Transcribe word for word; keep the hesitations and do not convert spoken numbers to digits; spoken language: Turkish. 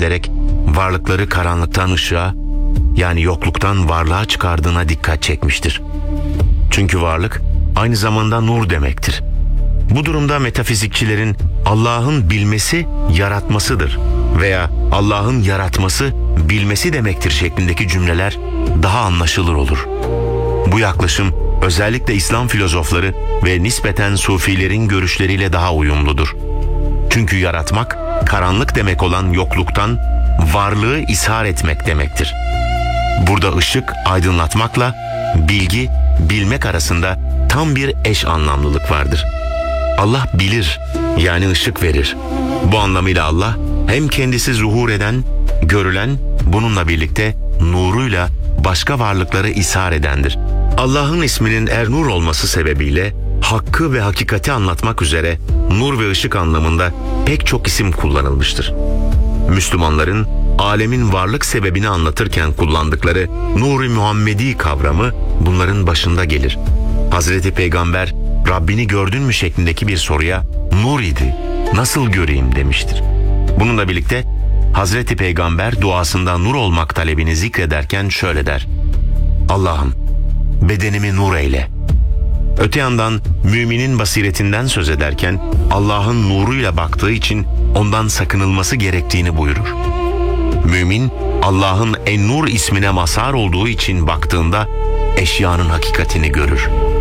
ederek varlıkları karanlıktan ışığa, yani yokluktan varlığa çıkardığına dikkat çekmiştir. Çünkü varlık aynı zamanda nur demektir. Bu durumda metafizikçilerin Allah'ın bilmesi yaratmasıdır veya Allah'ın yaratması bilmesi demektir şeklindeki cümleler daha anlaşılır olur. Bu yaklaşım özellikle İslam filozofları ve nispeten Sufilerin görüşleriyle daha uyumludur. Çünkü yaratmak, karanlık demek olan yokluktan varlığı ishar etmek demektir. Burada ışık, aydınlatmakla bilgi, bilmek arasında tam bir eş anlamlılık vardır. Allah bilir, yani ışık verir. Bu anlamıyla Allah hem kendisi zuhur eden, görülen, bununla birlikte nuruyla başka varlıkları ishar edendir. Allah'ın isminin Er-Nur olması sebebiyle hakkı ve hakikati anlatmak üzere nur ve ışık anlamında pek çok isim kullanılmıştır. Müslümanların alemin varlık sebebini anlatırken kullandıkları Nur-i Muhammedi kavramı bunların başında gelir. Hazreti Peygamber, Rabbini gördün mü şeklindeki bir soruya nur idi, nasıl göreyim demiştir. Bununla birlikte Hazreti Peygamber duasında nur olmak talebini zikrederken şöyle der: Allah'ım bedenimi nur eyle. Öte yandan müminin basiretinden söz ederken Allah'ın nuruyla baktığı için ondan sakınılması gerektiğini buyurur. Mümin Allah'ın En-Nur ismine mazhar olduğu için baktığında eşyanın hakikatini görür.